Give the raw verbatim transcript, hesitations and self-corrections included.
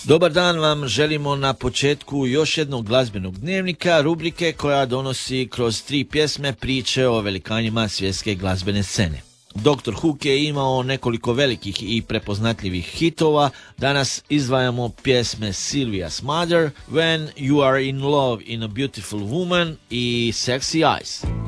Dobar dan vam želimo na početku još jednog glazbenog dnevnika, rubrike koja donosi kroz tri pjesme priče o velikanima svjetske glazbene scene. doktor Hook je imao nekoliko velikih i prepoznatljivih hitova. Danas izdvajamo pjesme Sylvia's Mother, When You Are In Love in a Beautiful Woman i Sexy Eyes.